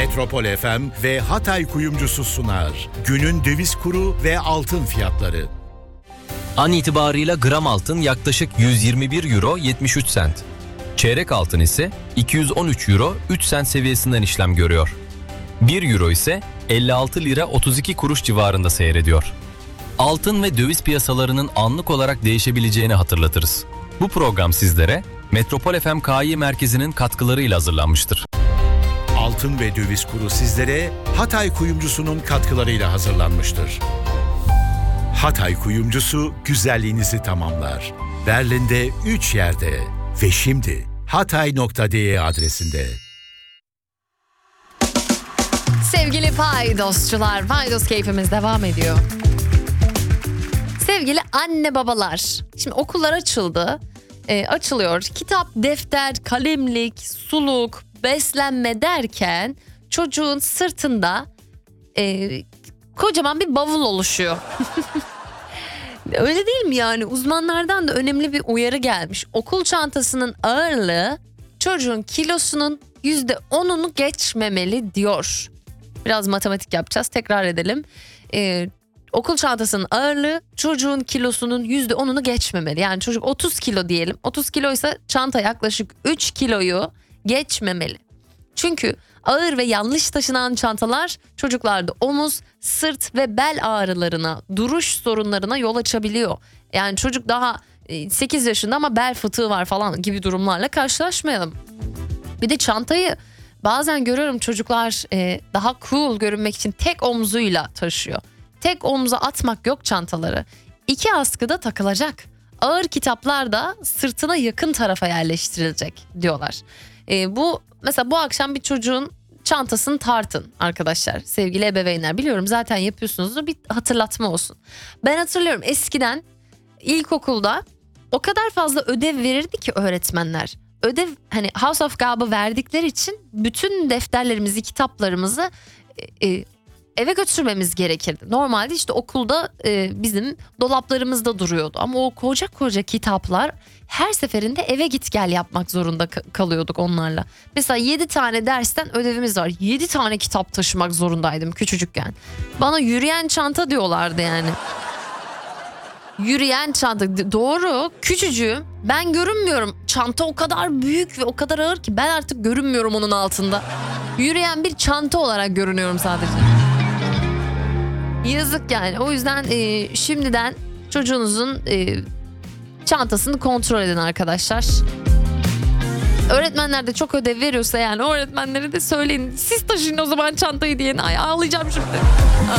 Metropol FM ve Hatay Kuyumcusu sunar. Günün döviz kuru ve altın fiyatları. An itibarıyla gram altın yaklaşık 121 euro 73 sent. Çeyrek altın ise 213 euro 3 sent seviyesinden işlem görüyor. 1 euro ise 56 lira 32 kuruş civarında seyrediyor. Altın ve döviz piyasalarının anlık olarak değişebileceğini hatırlatırız. Bu program sizlere Metropol FM KI Merkezi'nin katkılarıyla hazırlanmıştır. Altın ve döviz kuru sizlere Hatay Kuyumcusu'nun katkılarıyla hazırlanmıştır. Hatay Kuyumcusu güzelliğinizi tamamlar. Berlin'de 3 yerde ve şimdi hatay.de adresinde. Sevgili paydosçular, paydos keyfimiz devam ediyor. Sevgili anne babalar, şimdi okullar açıldı, açılıyor. Kitap, defter, kalemlik, suluk, beslenme derken çocuğun sırtında kocaman bir bavul oluşuyor. Öyle değil mi yani? Uzmanlardan da önemli bir uyarı gelmiş. Okul çantasının ağırlığı çocuğun kilosunun %10'unu geçmemeli diyor. Biraz matematik yapacağız. Tekrar edelim. Okul çantasının ağırlığı çocuğun kilosunun %10'unu geçmemeli. Yani çocuk 30 kilo diyelim. 30 kiloysa çanta yaklaşık 3 kiloyu geçmemeli. Çünkü ağır ve yanlış taşınan çantalar çocuklarda omuz, sırt ve bel ağrılarına, duruş sorunlarına yol açabiliyor. Yani çocuk daha 8 yaşında ama bel fıtığı var falan gibi durumlarla karşılaşmayalım. Bir de çantayı bazen görüyorum, çocuklar daha cool görünmek için tek omzuyla taşıyor. Tek omza atmak yok çantaları. 2 askıda takılacak. Ağır kitaplar da sırtına yakın tarafa yerleştirilecek diyorlar. Mesela bu akşam bir çocuğun çantasını tartın arkadaşlar, sevgili ebeveynler. Biliyorum zaten yapıyorsunuzdur, bir hatırlatma olsun. Ben hatırlıyorum eskiden ilkokulda o kadar fazla ödev verirdi ki öğretmenler. Ödev, hani Hausaufgabe verdikleri için bütün defterlerimizi, kitaplarımızı eve götürmemiz gerekirdi. Normalde işte okulda bizim dolaplarımızda duruyordu. Ama o koca koca kitaplar her seferinde eve git gel yapmak zorunda kalıyorduk onlarla. Mesela 7 tane dersten ödevimiz var. 7 tane kitap taşımak zorundaydım küçücükken. Bana yürüyen çanta diyorlardı yani. Yürüyen çanta, doğru, küçücüğüm, ben görünmüyorum. Çanta o kadar büyük ve o kadar ağır ki ben artık görünmüyorum onun altında. Yürüyen bir çanta olarak görünüyorum sadece. Yazık yani. O yüzden şimdiden çocuğunuzun çantasını kontrol edin arkadaşlar. Öğretmenler de çok ödev veriyorsa yani öğretmenlere de söyleyin. Siz taşıyın o zaman çantayı diye. Ay, ağlayacağım şimdi.